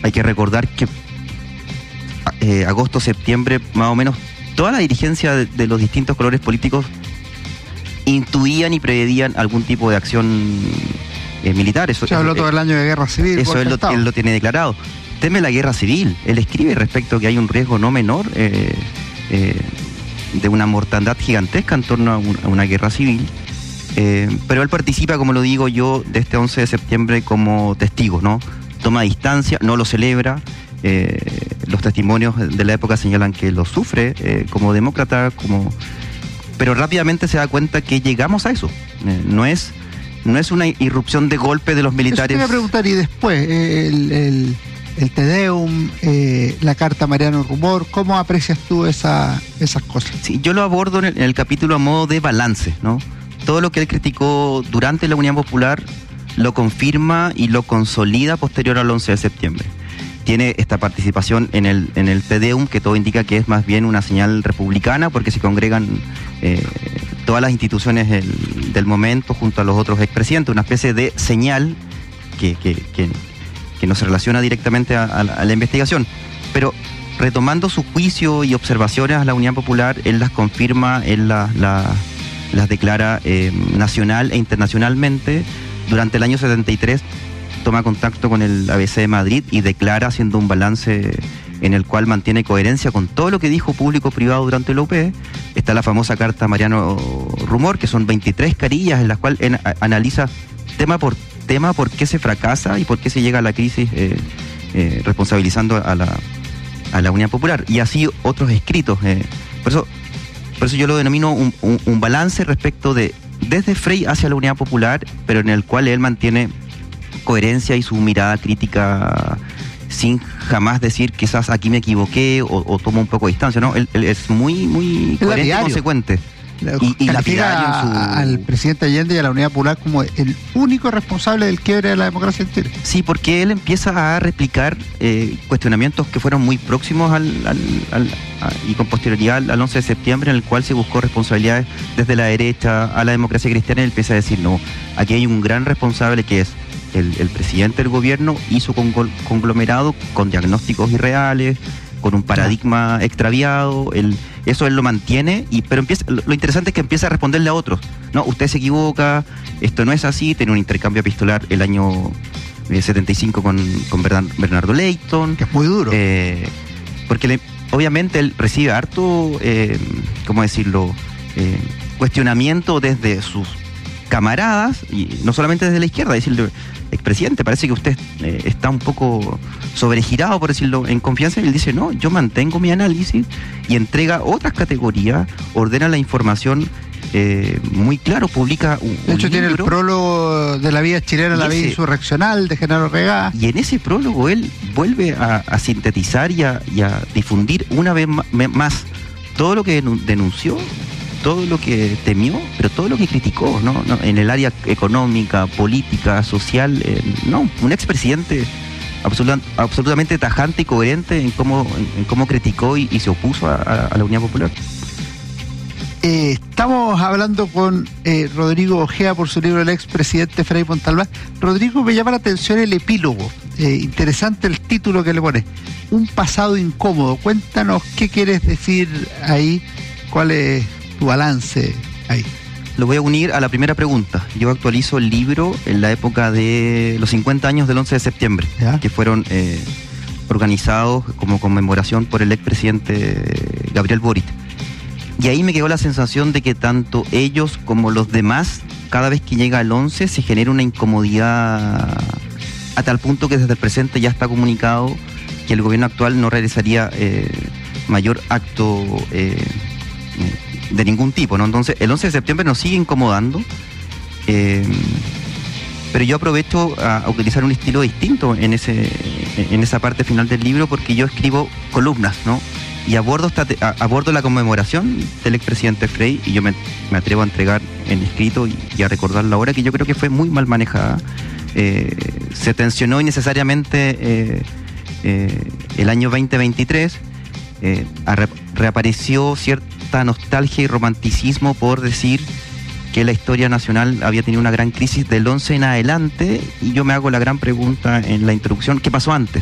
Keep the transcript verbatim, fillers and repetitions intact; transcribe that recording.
hay que recordar que eh, agosto, septiembre, más o menos, toda la dirigencia de, de los distintos colores políticos intuían y preveían algún tipo de acción eh, militar. Eso, Se habló todo el año de guerra civil. Eso él lo, él lo tiene declarado. Teme la guerra civil. Él escribe respecto a que hay un riesgo no menor eh, eh, de una mortandad gigantesca en torno a, un, a una guerra civil. Eh, pero él participa, como lo digo yo, de este once de septiembre como testigo, ¿no? Toma distancia, no lo celebra. Eh, los testimonios de la época señalan que lo sufre eh, como demócrata, como... pero rápidamente se da cuenta que llegamos a eso. Eh, no es no es una irrupción de golpe de los militares. Eso te voy a preguntar, y después, el, el, el Te Deum, eh, la carta Mariano Rumor, ¿cómo aprecias tú esa, esas cosas? Sí, yo lo abordo en el, en el capítulo a modo de balance, ¿no? Todo lo que él criticó durante la Unidad Popular lo confirma y lo consolida posterior al once de septiembre. Tiene esta participación en el, en el Te Deum, que todo indica que es más bien una señal republicana, porque se congregan eh, todas las instituciones del, del momento junto a los otros expresidentes, una especie de señal que, que, que, que nos relaciona directamente a, a, la, a la investigación. Pero retomando su juicio y observaciones a la Unidad Popular, él las confirma, él la, la, las declara eh, nacional e internacionalmente. Durante el año setenta y tres toma contacto con el A B C de Madrid y declara, haciendo un balance en el cual mantiene coherencia con todo lo que dijo público-privado durante la U P. Está la famosa carta Mariano Rumor, que son veintitrés carillas en las cuales en, a, analiza tema por tema por qué se fracasa y por qué se llega a la crisis, eh, eh, responsabilizando a la, a la Unidad Popular. Y así otros escritos. Eh. Por eso, por eso yo lo denomino un, un, un balance respecto de desde Frei hacia la Unidad Popular, pero en el cual él mantiene coherencia y su mirada crítica sin jamás decir quizás aquí me equivoqué o, o tomo un poco de distancia, ¿no? Él, él es muy, muy coherente y consecuente. Y, y lapidario en su... al presidente Allende y a la Unidad Popular como el único responsable del quiebre de la democracia en Chile. Sí, porque él empieza a replicar eh, cuestionamientos que fueron muy próximos al, al, al, a, y con posterioridad al, al once de septiembre, en el cual se buscó responsabilidades desde la derecha a la democracia cristiana, y él empieza a decir, no, aquí hay un gran responsable que es el, el presidente del gobierno y su conglomerado con diagnósticos irreales, con un paradigma extraviado. El, eso él lo mantiene, y pero empieza, lo interesante es que empieza a responderle a otros. No, usted se equivoca, esto no es así. Tiene un intercambio epistolar el año eh, setenta y cinco con, con Bernardo Leighton. Que es muy duro. Eh, porque le, obviamente él recibe harto, eh, ¿cómo decirlo?, eh, cuestionamiento desde sus camaradas, y no solamente desde la izquierda, decirle, expresidente, parece que usted eh, está un poco sobregirado, por decirlo, en confianza. Y él dice, no, yo mantengo mi análisis, y entrega otras categorías, ordena la información eh, muy claro, publica un, de hecho un tiene libro, el prólogo de la vida chilena, la vida insurreccional de Genaro Regá, y en ese prólogo él vuelve a, a sintetizar y a, y a difundir una vez más todo lo que denunció, todo lo que temió, pero todo lo que criticó, ¿no? no en el área económica, política, social. Eh, no, un expresidente absoluta, absolutamente tajante y coherente en cómo, en, en cómo criticó y, y se opuso a, a, a la Unidad Popular. Eh, estamos hablando con eh, Rodrigo Ojea por su libro El expresidente Frei Montalbán. Rodrigo, me llama la atención el epílogo. Eh, interesante el título que le pone. Un pasado incómodo. Cuéntanos qué quieres decir ahí, cuál es tu balance ahí. Lo voy a unir a la primera pregunta. Yo actualizo el libro en la época de los cincuenta años del once de septiembre, ¿ya?, que fueron eh, organizados como conmemoración por el expresidente Gabriel Boric. Y ahí me quedó la sensación de que tanto ellos como los demás, cada vez que llega el once, se genera una incomodidad a tal punto que desde el presente ya está comunicado que el gobierno actual no realizaría eh, mayor acto eh, de ningún tipo, ¿no? Entonces, el once de septiembre nos sigue incomodando, eh, pero yo aprovecho a, a utilizar un estilo distinto en ese en esa parte final del libro, porque yo escribo columnas, ¿no? Y abordo, esta, abordo la conmemoración del expresidente Frei, y yo me, me atrevo a entregar en escrito y, y a recordar la hora, que yo creo que fue muy mal manejada. Eh, se tensionó innecesariamente eh, eh, el año veinte veintitrés, eh, re, reapareció cierta nostalgia y romanticismo por decir que la historia nacional había tenido una gran crisis del once en adelante, y yo me hago la gran pregunta en la introducción, ¿qué pasó antes?